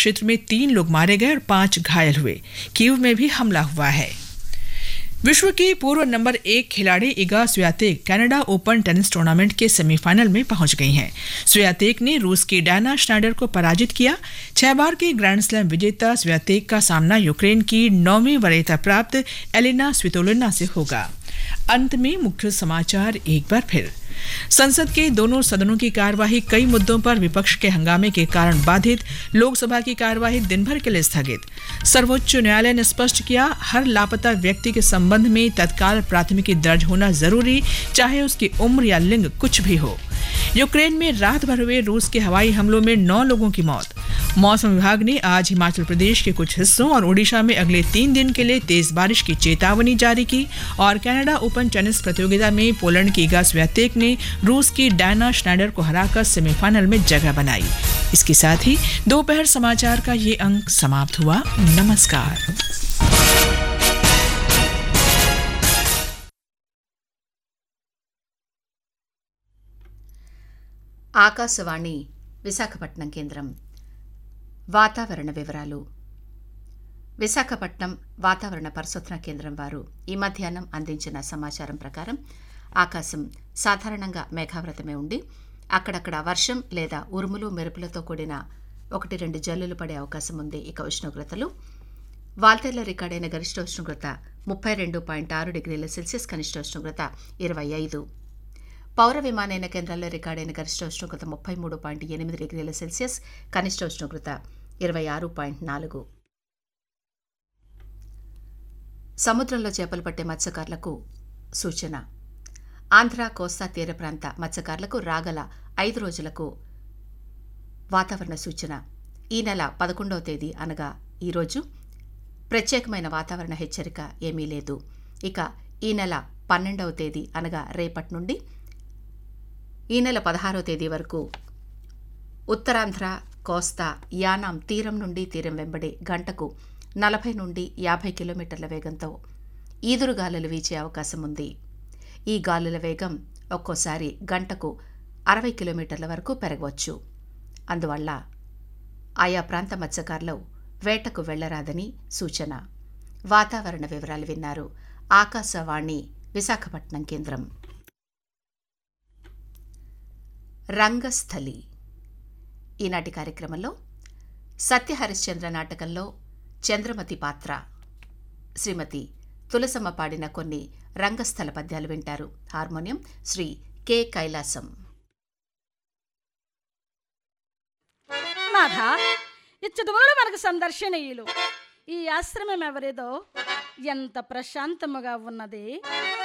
क्षेत्र में 3 लोग मारे गए और 5 घायल हुए। कीव में भी हमला हुआ है। विश्व की पूर्व नंबर 1 खिलाड़ी Iga Swiatek Canada open tennis tournament के सेमीफाइनल में पहुंच गई हैं। स्वियातेक ने रूस की डायना श्नाइडर को पराजित किया। 6 बार की ग्रैंड स्लैम विजेता स्वियातेक का सामना यूक्रेन की 9वीं वरीयता प्राप्त एलिना स्वितोलिना से होगा। अंत में मुख्य समाचार एक बार फिर। संसद के दोनों सदनों की कार्यवाही कई मुद्दों पर विपक्ष के हंगामे के कारण बाधित। लोकसभा की कार्यवाही दिन भर के लिए स्थगित। सर्वोच्च न्यायालय ने स्पष्ट किया, हर लापता व्यक्ति के संबंध में तत्काल प्राथमिकी दर्ज होना जरूरी, चाहे उसकी उम्र या लिंग कुछ भी हो। यूक्रेन में रात भर हुए रूस के हवाई हमलों में 9 लोगों की मौत। मौसम विभाग ने आज हिमाचल प्रदेश के कुछ हिस्सों और ओडिशा में अगले 3 दिन के लिए तेज बारिश की चेतावनी जारी की। और कनाडा ओपन टेनिस प्रतियोगिता में पोलैंड की इगा स्वियातेक ने रूस की डायना श्नाइडर को हराकर सेमीफाइनल में जगह बनाई। इसके साथ ही दोपहर समाचार का ये अंक समाप्त हुआ। नमस्कार। ఆకాశవాణి విశాఖపట్నం కేంద్రం. వాతావరణ వివరాలు. విశాఖపట్నం వాతావరణ పరిశోధన కేంద్రం వారు ఈ మధ్యాహ్నం అందించిన సమాచారం ప్రకారం ఆకాశం సాధారణంగా మేఘావృతమే ఉండి అక్కడక్కడ వర్షం లేదా ఉరుములు మెరుపులతో కూడిన 1-2 జల్లులు పడే అవకాశం ఉంది. ఇక ఉష్ణోగ్రతలు వాల్తేరులో రికార్డైన గరిష్ట ఉష్ణోగ్రత 32.6 డిగ్రీల సెల్సియస్, కనిష్ట ఉష్ణోగ్రత 25. పౌర విమానయాన కేంద్రాల్లో రికార్డైన గరిష్ట ఉష్ణోగ్రత 33.8 డిగ్రీల సెల్సియస్, కనిష్ట ఉష్ణోగ్రత 26.4. సముద్రంలో చేపలు పట్టే మత్స్యకారులకు సూచన. ఆంధ్ర కోస్తా తీర ప్రాంత మత్స్యకారులకు రాగల 5 రోజులకు వాతావరణ సూచన. ఈ నెల 11వ తేదీ అనగా ఈరోజు ప్రత్యేకమైన వాతావరణ హెచ్చరిక ఏమీ లేదు. ఇక ఈ నెల 12వ తేదీ అనగా రేపటి నుండి ఈ నెల 16వ తేదీ వరకు ఉత్తరాంధ్ర, కోస్తా, యానాం తీరం నుండి తీరం వెంబడి గంటకు 40 నుండి 50 కిలోమీటర్ల వేగంతో ఈదురుగాలులు వీచే అవకాశం ఉంది. ఈ గాలుల వేగం ఒక్కోసారి గంటకు 60 కిలోమీటర్ల వరకు పెరగవచ్చు. అందువల్ల ఆయా ప్రాంత మత్స్యకారులు వేటకు వెళ్లరాదని సూచన. వాతావరణ వివరాలు విన్నారు. ఆకాశవాణి విశాఖపట్నం కేంద్రం. రంగస్థలి. ఈనాటి కార్యక్రమంలో సత్యహరిశ్చంద్ర నాటకంలో చంద్రమతి పాత్ర శ్రీమతి తులసమ్మ పాడిన కొన్ని రంగస్థల పద్యాలు వింటారు. Harmonium Shri K Kailasam. నాథ, ఇచ్చదువులు మనకు సందర్శనీయులు. ఈ ఆశ్రమం ఎవరిదో ఎంత ప్రశాంతముగా ఉన్నది.